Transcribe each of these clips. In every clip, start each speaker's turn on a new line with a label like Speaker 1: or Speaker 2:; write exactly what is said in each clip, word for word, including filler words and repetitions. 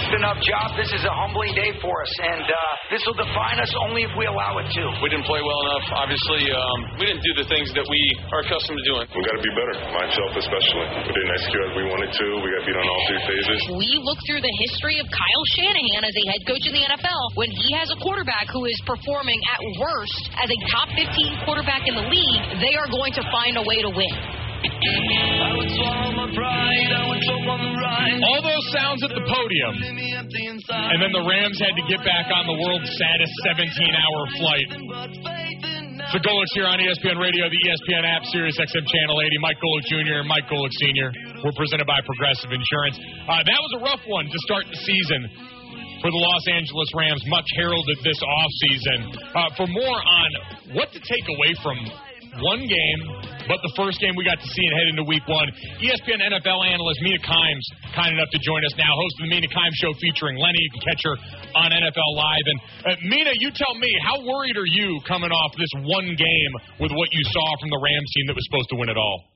Speaker 1: fixed enough job. This is a humbling day for us, and uh, this will define us only if we allow it to.
Speaker 2: We didn't play well enough. Obviously, um, we didn't do the things that we are accustomed to doing.
Speaker 3: We got to be better, myself especially. We didn't execute as we wanted to. We got beat on all three phases.
Speaker 4: We look through the history of Kyle Shanahan as a head coach in the N F L. When he has a quarterback who is performing at worst as a top fifteen quarterback in the league, they are going to find a way to win.
Speaker 5: I would swallow my pride, I would choke on the ride.
Speaker 6: All those sounds at the podium, and then the Rams had to get back on the world's saddest seventeen-hour flight. So Golick's here on E S P N Radio, the E S P N app, Sirius X M Channel eighty. Mike Golick Junior and Mike Golick Senior We're presented by Progressive Insurance. Uh, that was a rough one to start the season for the Los Angeles Rams, much heralded this offseason. Uh, for more on what to take away from one game, but the first game we got to see and head into week one, E S P N N F L analyst Mina Kimes, kind enough to join us now, host of the Mina Kimes Show featuring Lenny. You can catch her on N F L Live. And uh, Mina, you tell me, how worried are you coming off this one game with what you saw from the Rams team that was supposed to win it all?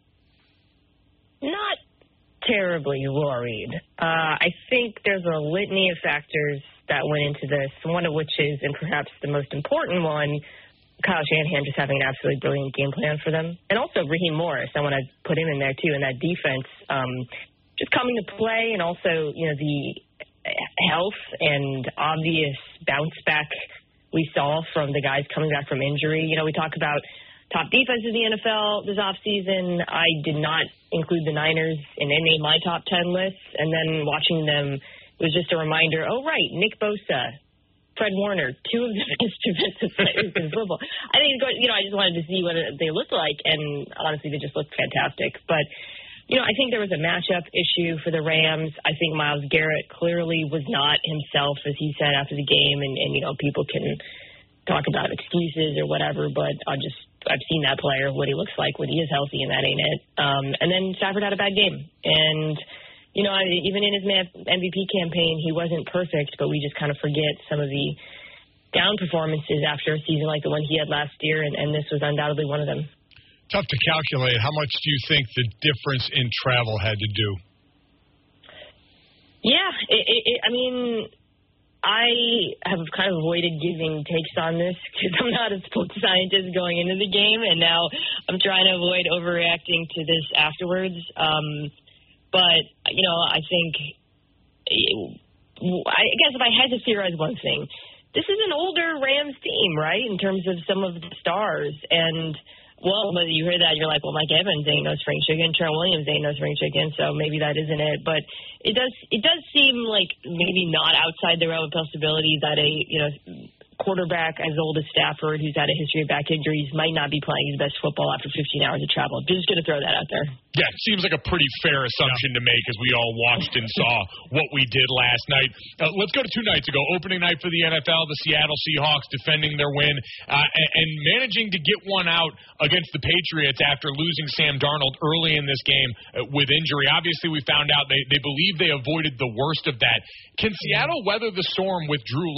Speaker 7: Not terribly worried. Uh, I think there's a litany of factors that went into this, one of which is, and perhaps the most important one, Kyle Shanahan just having an absolutely brilliant game plan for them. And also Raheem Morris, I want to put him in there too, in that defense. Um, just coming to play, and also, you know, the health and obvious bounce back we saw from the guys coming back from injury. You know, we talk about top defense in the N F L this offseason. I did not include the Niners in any of my top ten lists. And then watching them, it was just a reminder, oh, right, Nick Bosa, Fred Warner, two of the best defensive players in football. I think, you know, I just wanted to see what they looked like, and honestly, they just looked fantastic. But, you know, I think there was a matchup issue for the Rams. I think Myles Garrett clearly was not himself, as he said after the game, and, and you know, people can talk about excuses or whatever, but I just, I've seen that player, what he looks like when he is healthy, and that ain't it. Um, and then Stafford had a bad game, and you know, even in his M V P campaign, he wasn't perfect, but we just kind of forget some of the down performances after a season like the one he had last year, and, and this was undoubtedly one of them.
Speaker 6: Tough to calculate. How much do you think the difference in travel had to do?
Speaker 7: Yeah, it, it, it, I mean, I have kind of avoided giving takes on this because I'm not a sports scientist going into the game, and now I'm trying to avoid overreacting to this afterwards. Um But, you know, I think, I guess if I had to theorize one thing, this is an older Rams team, right, in terms of some of the stars. And, well, whether you hear that, you're like, well, Mike Evans ain't no spring chicken, Trent Williams ain't no spring chicken, so maybe that isn't it. But it does it does seem like maybe not outside the realm of possibility that a, you know, quarterback as old as Stafford, who's had a history of back injuries, might not be playing his best football after fifteen hours of travel. Just going to throw that out there.
Speaker 6: Yeah, it seems like a pretty fair assumption yeah. to make as we all watched and saw what we did last night. Uh, let's go to two nights ago. Opening night for the N F L, the Seattle Seahawks defending their win uh, and, and managing to get one out against the Patriots after losing Sam Darnold early in this game uh, with injury. Obviously, we found out they, they believe they avoided the worst of that. Can Seattle weather the storm with Drew